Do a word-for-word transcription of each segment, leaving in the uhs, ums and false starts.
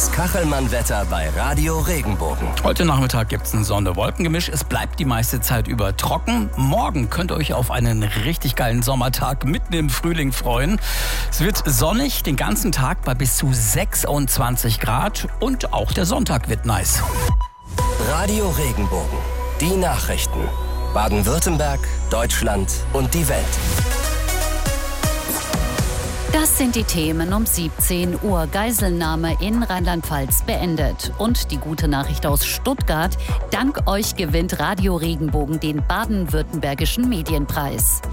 Das Kachelmann-Wetter bei Radio Regenbogen. Heute Nachmittag gibt es ein Sonne-Wolken-Gemisch. Es bleibt die meiste Zeit über trocken. Morgen könnt ihr euch auf einen richtig geilen Sommertag mitten im Frühling freuen. Es wird sonnig den ganzen Tag bei bis zu sechsundzwanzig Grad und auch der Sonntag wird nice. Radio Regenbogen. Die Nachrichten. Baden-Württemberg, Deutschland und die Welt. Das sind die Themen um siebzehn Uhr. Geiselnahme in Rheinland-Pfalz beendet. Und die gute Nachricht aus Stuttgart. Dank euch gewinnt Radio Regenbogen den baden-württembergischen Medienpreis.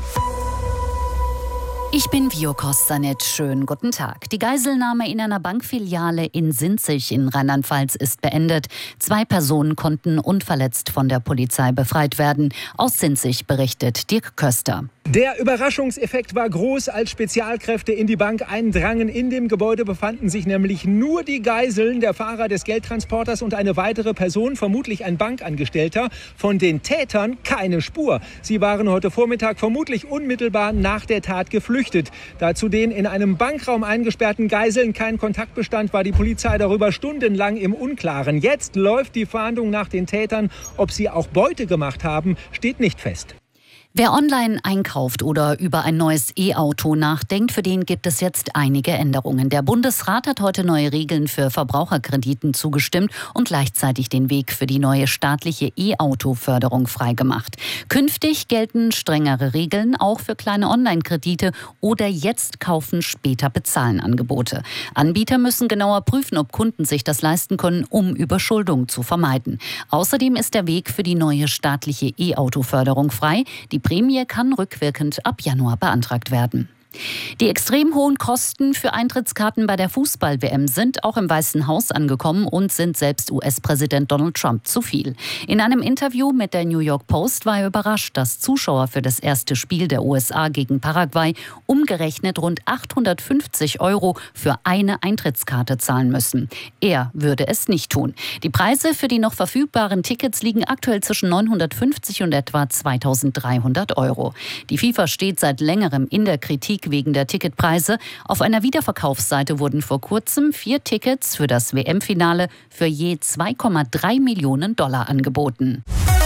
Ich bin Vio Kostanet. Schönen guten Tag. Die Geiselnahme in einer Bankfiliale in Sinzig in Rheinland-Pfalz ist beendet. Zwei Personen konnten unverletzt von der Polizei befreit werden. Aus Sinzig berichtet Dirk Köster. Der Überraschungseffekt war groß, als Spezialkräfte in die Bank eindrangen. In dem Gebäude befanden sich nämlich nur die Geiseln, der Fahrer des Geldtransporters und eine weitere Person, vermutlich ein Bankangestellter. Von den Tätern keine Spur. Sie waren heute Vormittag vermutlich unmittelbar nach der Tat geflüchtet. Da zu den in einem Bankraum eingesperrten Geiseln kein Kontakt bestand, war die Polizei darüber stundenlang im Unklaren. Jetzt läuft die Fahndung nach den Tätern. Ob sie auch Beute gemacht haben, steht nicht fest. Wer online einkauft oder über ein neues E-Auto nachdenkt, für den gibt es jetzt einige Änderungen. Der Bundesrat hat heute neue Regeln für Verbraucherkrediten zugestimmt und gleichzeitig den Weg für die neue staatliche E-Auto-Förderung freigemacht. Künftig gelten strengere Regeln auch für kleine Online-Kredite oder jetzt kaufen, später bezahlen Angebote. Anbieter müssen genauer prüfen, ob Kunden sich das leisten können, um Überschuldung zu vermeiden. Außerdem ist der Weg für die neue staatliche E-Auto-Förderung frei. Die Prämie kann rückwirkend ab Januar beantragt werden. Die extrem hohen Kosten für Eintrittskarten bei der Fußball-W M sind auch im Weißen Haus angekommen und sind selbst U S-Präsident Donald Trump zu viel. In einem Interview mit der New York Post war er überrascht, dass Zuschauer für das erste Spiel der U S A gegen Paraguay umgerechnet rund achthundertfünfzig Euro für eine Eintrittskarte zahlen müssen. Er würde es nicht tun. Die Preise für die noch verfügbaren Tickets liegen aktuell zwischen neunhundertfünfzig und etwa zweitausenddreihundert Euro. Die FIFA steht seit längerem in der Kritik wegen der Ticketpreise. Auf einer Wiederverkaufsseite wurden vor kurzem vier Tickets für das W M-Finale für je zwei Komma drei Millionen Dollar angeboten.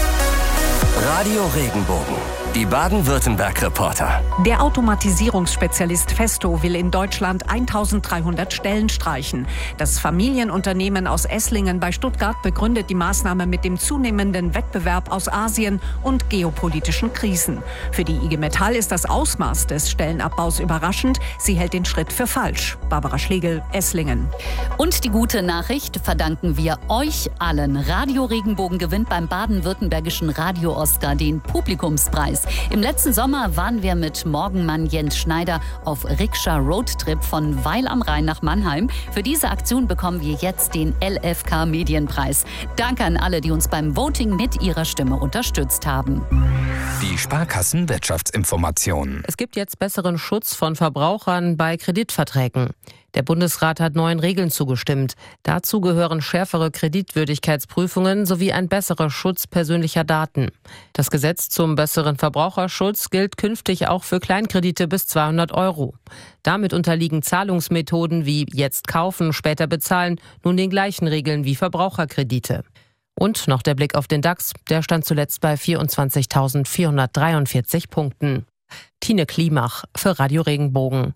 Radio Regenbogen. Die Baden-Württemberg-Reporter. Der Automatisierungsspezialist Festo will in Deutschland eintausenddreihundert Stellen streichen. Das Familienunternehmen aus Esslingen bei Stuttgart begründet die Maßnahme mit dem zunehmenden Wettbewerb aus Asien und geopolitischen Krisen. Für die I G Metall ist das Ausmaß des Stellenabbaus überraschend. Sie hält den Schritt für falsch. Barbara Schlegel, Esslingen. Und die gute Nachricht verdanken wir euch allen. Radio Regenbogen gewinnt beim baden-württembergischen Radio-Oscar den Publikumspreis. Im letzten Sommer waren wir mit Morgenmann Jens Schneider auf Rikscha Roadtrip von Weil am Rhein nach Mannheim. Für diese Aktion bekommen wir jetzt den L F K Medienpreis. Danke an alle, die uns beim Voting mit ihrer Stimme unterstützt haben. Die Sparkassen-Wirtschaftsinformationen. Es gibt jetzt besseren Schutz von Verbrauchern bei Kreditverträgen. Der Bundesrat hat neuen Regeln zugestimmt. Dazu gehören schärfere Kreditwürdigkeitsprüfungen sowie ein besserer Schutz persönlicher Daten. Das Gesetz zum besseren Verbraucherschutz gilt künftig auch für Kleinkredite bis zweihundert Euro. Damit unterliegen Zahlungsmethoden wie jetzt kaufen, später bezahlen nun den gleichen Regeln wie Verbraucherkredite. Und noch der Blick auf den DAX. Der stand zuletzt bei vierundzwanzigtausendvierhundertdreiundvierzig Punkten. Tine Klimach für Radio Regenbogen.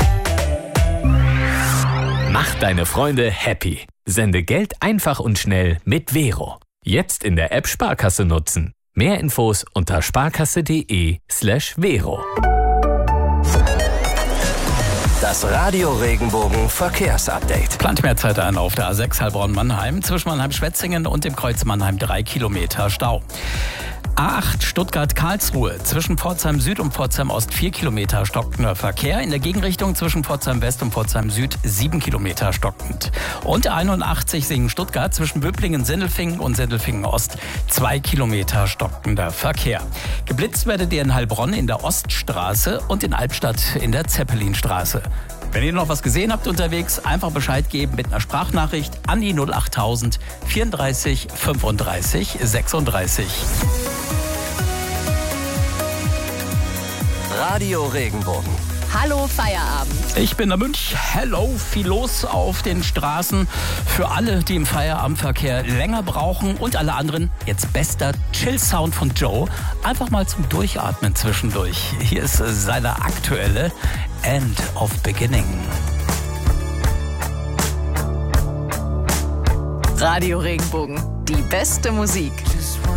Mach deine Freunde happy. Sende Geld einfach und schnell mit Vero. Jetzt in der App Sparkasse nutzen. Mehr Infos unter sparkasse.de slash Vero. Das Radio Regenbogen Verkehrsupdate. Plant mehr Zeit ein auf der A sechs Heilbronn-Mannheim. Zwischen Mannheim-Schwetzingen und dem Kreuz Mannheim drei Kilometer Stau. A acht Stuttgart-Karlsruhe. Zwischen Pforzheim Süd und Pforzheim Ost vier Kilometer stockender Verkehr. In der Gegenrichtung zwischen Pforzheim West und Pforzheim Süd sieben Kilometer stockend. Und einundachtzig Singen-Stuttgart zwischen Böblingen-Sindelfingen und Sindelfingen-Ost zwei Kilometer stockender Verkehr. Geblitzt werdet ihr in Heilbronn in der Oststraße und in Albstadt in der Zeppelinstraße. Wenn ihr noch was gesehen habt unterwegs, einfach Bescheid geben mit einer Sprachnachricht an die null achttausend vierunddreißig fünfunddreißig sechsunddreißig. Radio Regenbogen. Hallo Feierabend. Ich bin der Münch. Hello, viel los auf den Straßen. Für alle, die im Feierabendverkehr länger brauchen und alle anderen, jetzt bester Chill-Sound von Joe. Einfach mal zum Durchatmen zwischendurch. Hier ist seine aktuelle End of Beginning. Radio Regenbogen, die beste Musik.